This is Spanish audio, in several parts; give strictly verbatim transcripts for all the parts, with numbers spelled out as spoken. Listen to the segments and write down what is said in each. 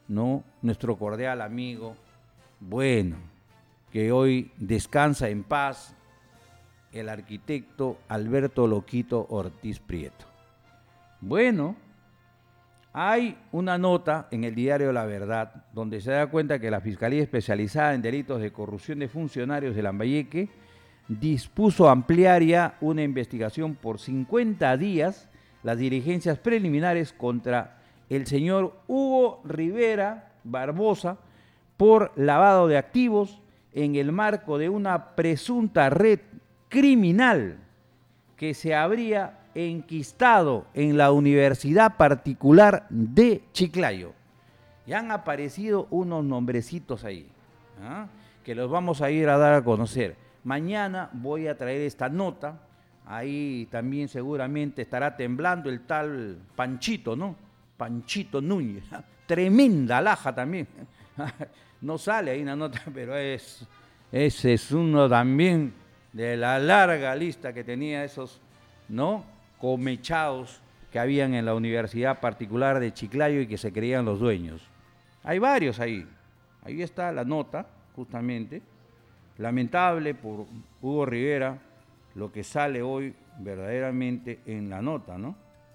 ¿no? Nuestro cordial amigo, bueno, que hoy descansa en paz, el arquitecto Alberto Loquito Ortiz Prieto. Bueno, hay una nota en el diario La Verdad donde se da cuenta que la Fiscalía Especializada en Delitos de Corrupción de Funcionarios de Lambayeque dispuso ampliar ya una investigación por cincuenta días las diligencias preliminares contra el señor Hugo Rivera Barbosa por lavado de activos en el marco de una presunta red criminal que se habría enquistado en la Universidad Particular de Chiclayo. Ya han aparecido unos nombrecitos ahí, ¿ah? que los vamos a ir a dar a conocer. Mañana voy a traer esta nota, ahí también seguramente estará temblando el tal Panchito, ¿no? Panchito Núñez, tremenda alhaja también. No sale ahí una nota, pero es, ese es uno también de la larga lista que tenía esos, ¿no? comechados que habían en la Universidad Particular de Chiclayo y que se creían los dueños. Hay varios ahí. Ahí está la nota, justamente. Lamentable por Hugo Rivera lo que sale hoy verdaderamente en la nota, ¿no?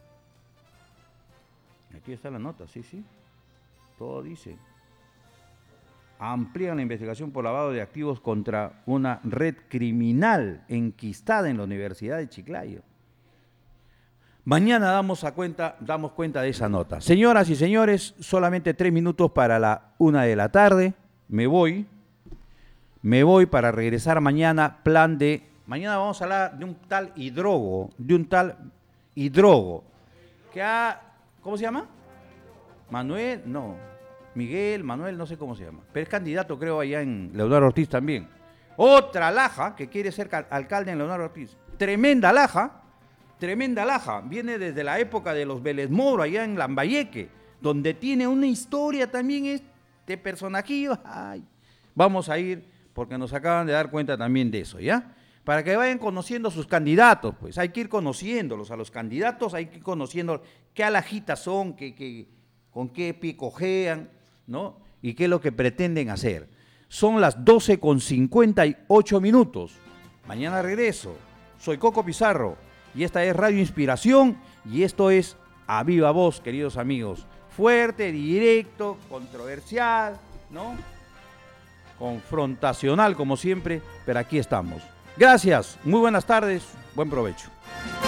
Aquí está la nota, sí, sí. Todo dice. Amplían la investigación por lavado de activos contra una red criminal enquistada en la Universidad de Chiclayo. Mañana damos, a cuenta, damos cuenta de esa nota. Señoras y señores, solamente tres minutos para la una de la tarde. Me voy. Me voy para regresar mañana. Plan de... Mañana vamos a hablar de un tal Hidrogo. De un tal Hidrogo. Que ha... ¿Cómo se llama? Manuel, no. Miguel, Manuel, no sé cómo se llama. Pero es candidato, creo, allá en Leonardo Ortiz también. Otra laja que quiere ser alcalde en Leonardo Ortiz. Tremenda laja. Tremenda laja, viene desde la época de los Vélez Moro, allá en Lambayeque, donde tiene una historia también este personajillo. Ay, vamos a ir, porque nos acaban de dar cuenta también de eso, ¿ya? Para que vayan conociendo sus candidatos, pues hay que ir conociéndolos, a los candidatos hay que ir conociendo qué alajitas son, qué, qué, con qué pie cojean, ¿no? Y qué es lo que pretenden hacer. Son las doce con cincuenta y ocho minutos. Mañana regreso. Soy Coco Pizarro. Y esta es Radio Inspiración y esto es A Viva Voz, queridos amigos. Fuerte, directo, controversial, ¿no? Confrontacional como siempre, pero aquí estamos. Gracias, muy buenas tardes, buen provecho.